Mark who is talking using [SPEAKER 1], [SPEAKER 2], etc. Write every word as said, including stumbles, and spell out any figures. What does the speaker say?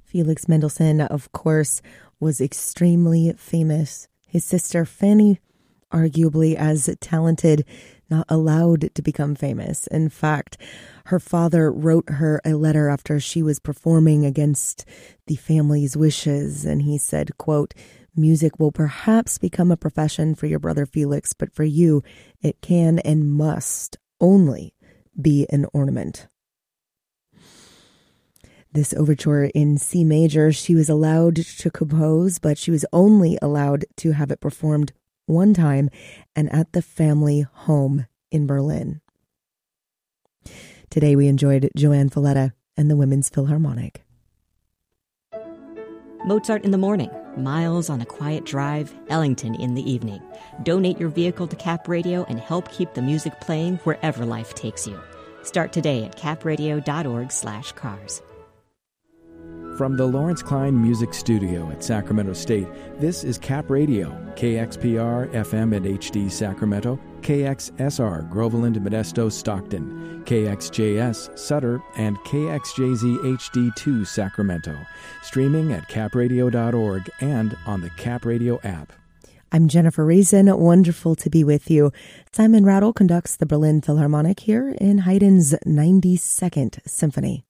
[SPEAKER 1] Felix Mendelssohn, of course, was extremely famous. His sister Fanny, arguably as talented, not allowed to become famous. In fact, her father wrote her a letter after she was performing against the family's wishes, and he said, quote, "Music will perhaps become a profession for your brother Felix, but for you, it can and must only be an ornament." This overture in C major, she was allowed to compose, but she was only allowed to have it performed one time and at the family home in Berlin. Today we enjoyed Joanne Falletta and the Women's Philharmonic.
[SPEAKER 2] Mozart in the morning, Miles on a quiet drive, Ellington in the evening. Donate your vehicle to Cap Radio and help keep the music playing wherever life takes you. Start today at capradio.org slash cars.
[SPEAKER 3] From the Lawrence Klein Music Studio at Sacramento State, this is Cap Radio, K X P R, F M and H D Sacramento, K X S R, Groveland, Modesto, Stockton, K X J S, Sutter, and K X J Z H D two, Sacramento. Streaming at cap radio dot org and on the Cap Radio app.
[SPEAKER 1] I'm Jennifer Reason. Wonderful to be with you. Simon Rattle conducts the Berlin Philharmonic here in Haydn's ninety-second Symphony.